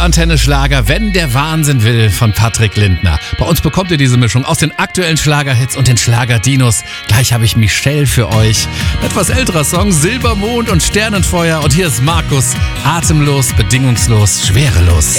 Antenne Schlager, wenn der Wahnsinn will, von Patrick Lindner. Bei uns bekommt ihr diese Mischung aus den aktuellen Schlagerhits und den Schlagerdinos. Gleich habe ich Michelle für euch. Ein etwas älterer Song, Silbermond und Sternenfeuer. Und hier ist Markus, atemlos, bedingungslos, schwerelos.